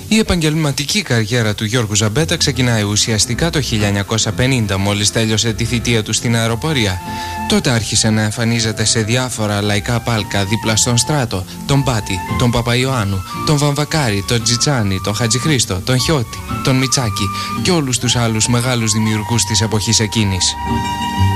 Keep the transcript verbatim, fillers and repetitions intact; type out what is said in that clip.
Η επαγγελματική καριέρα του Γιώργου Ζαμπέτα ξεκινάει ουσιαστικά το χίλια εννιακόσια πενήντα, μόλις τέλειωσε τη θητεία του στην αεροπορία. Τότε άρχισε να εμφανίζεται σε διάφορα λαϊκά πάλκα δίπλα στον Στράτο, τον Πάτη, τον Παπαϊωάννου, τον Βαμβακάρη, τον Τζιτσάνη, τον Χατζηχρήστο, τον Χιώτη, τον Μιτσάκη και όλους τους άλλους μεγάλους δημιουργούς της εποχής εκείνης.